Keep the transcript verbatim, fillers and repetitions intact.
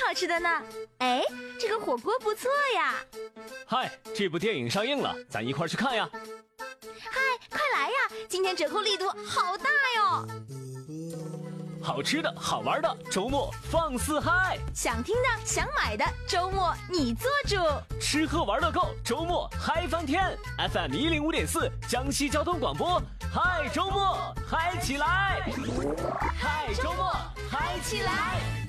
好吃的呢。哎，这个火锅不错呀。 嗨，这部电影上映了，咱一块去看呀。 嗨，快来呀，今天折扣力度好大哟。 好吃的好玩的，周末放肆嗨。 想听的想买的，周末你做主。 吃喝玩乐购，周末嗨翻天。 F M 一零五点四江西交通广播，嗨周末嗨起来，嗨周末嗨起来。